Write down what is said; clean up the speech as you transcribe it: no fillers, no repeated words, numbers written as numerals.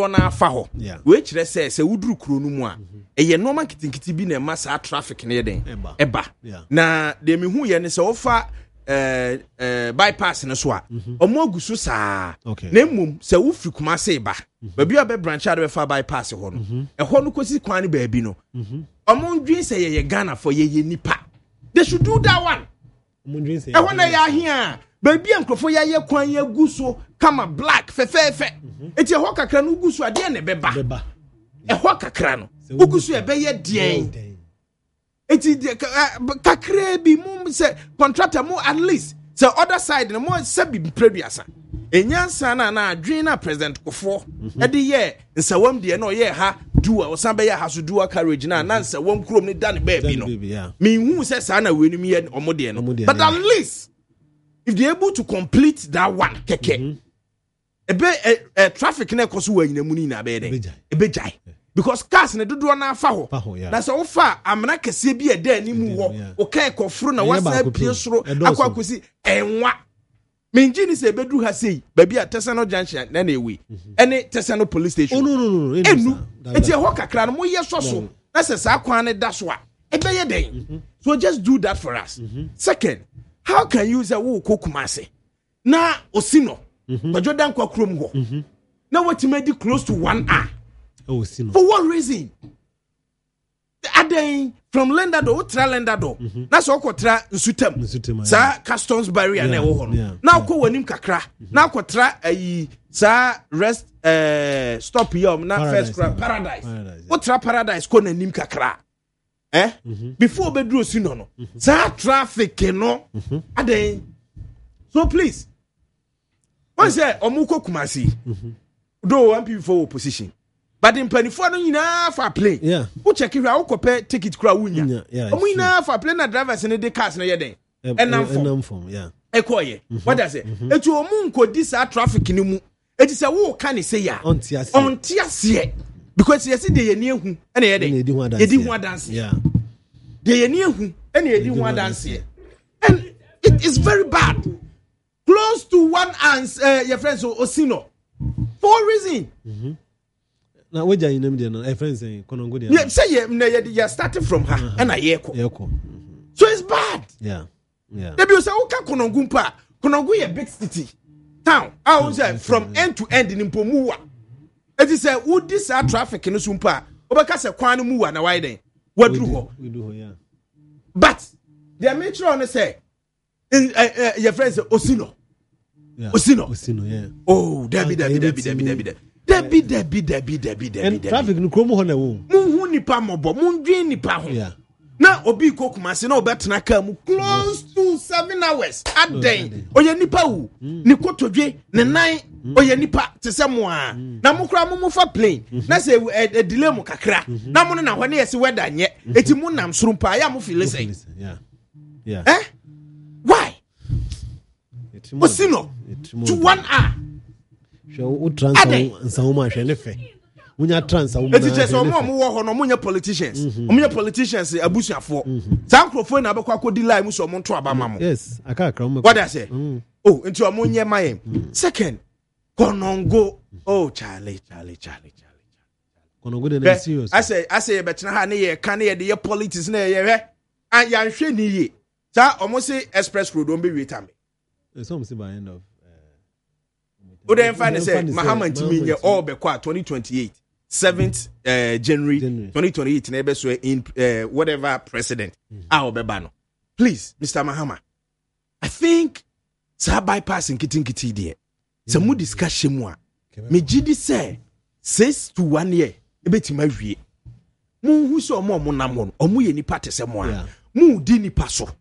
na afa ho we kire se wuduru kuro no mu a eye normal kitinkiti bi na ma sa traffic na yeden eba na de me hu ye ne se wo fa bypass no so a omo agusu saa na mmom se wo firi kuma se ba baabi a be branch a de fa bypass ho no ho no kosi kwan ne baabi no omo ndwin se ye Ghana for ye nipa they should do that one ho na ya hia baabi ankrofo ya ye kwan ya guso kama black fefefe eti ho kakra no guso ade ne beba ho kakra no guso e be ye den eti kakra bi mum se contractor mo at least se other side no mo se bi preduasa enyansa na adwen na president kofo e de ye nsawam de no ye ha duwa o san be ye ha so duwa carriage na nsawam krom ni da ne ba bi no me hu se sa na wenum ye omode no but at least if they able to complete that one keke traffic na koso wa nyina mu ni na be de ebejai because cars na dodo na afa ho na so wo fa amna kese bi eda ani mu ho o kai kofuru na wasa pie soro akwakosi enwa menji ni se ebedu ha sei baby a Tesano junction na na ewi ene Tesano police station no enu eti ho kakra no mo ye so na se sa kwan ne da so a ebeye den so just do that for us. Second, how can you say wo kokumase na osino bajodan kwa krom ho na what made close to 1 hour? Oh, for what reason? Aden from Lendado, Utra Lendado. That's all Kotra Nsutem. Sa customs barrier na wo hono. Now ko wanim kakra. Now Kotra sa rest stop here na first paradise. Utra paradise ko na nim kakra. Before bedru sino no. Sa traffic no. Aden. So please. One say omuko kumasi. Do one people for opposition. But in penifo no nyina fa plane. Who check if you compare ticket kra wunya. Omo nyina fa plane na drivers ne de cars na yeden. Enam form, Ekoye. What does it? Etu omo nkodi sa traffic ni mu. Eti se wo ka ne say ya. Ontiase. Because you see the ye hu ene yeden. Yedi hu dance. The ye hu ene yedi hu dance. And it is very bad. Close to 1 hour your friends Osino. For reason. Now we are in them friends saying Konongo. Yeah, say you started from her and I yeko. So it's bad. Yeah. Maybe you say okay Konongumpa. Konongo is a big city. Town. I was from end to end in Mpomuwa. It is a would this traffic in Sumpa. Obaka se kwanu muwa na why then? What do we do, yeah. But the metro on say your friends Osino. Yeah. Osino, yeah. Oh, Debbie. Debbie. And traffic no kromo ho na wo. Mu nipa mobo, mu ndwen nipa ho. Yeah. Na obi kokumase na obetena ka mu close to 7 hours. Aden. Oye nipa wu. Ni kotodwe, ne nan. Oye nipa tese mo a. Na mu kra mu fa plane. Na se delay mu kakra. Na mu na hone yesi weather nye. Eti mu nam surumpa ya mu feel say. Yeah. Why? Osino. To 1 hour. Show transfer nsawuma hwe ne fe. Munya transfer woman. Eti chese omo wo ho no munya politicians. Omunya politicians abusuafo. Sankrofo na abekwa kodi line mu so omo nto aba mamo. Yes, aka kra mo. What I say? Oh, enti omo nye mayem. Second, Konongo. Oh, Charlie. Konongo dey serious. I say e betena ha ne ye ka ne ye de politics na ye hwe. An ya hwe ni ye. Sa omo say express road on be wait am. Some say by end of Who then find say Muhammad Timinye all be kwa 2028 7th January 2028 na be so in whatever president Obeba no. Please Mr. Mahama, I think sa bypassing kitin there. Some more discussion mu a me gidi say 6 to 1 year e betima wie. Mu hu so omo nam ho omo ye nipa tese mo a mu di nipa so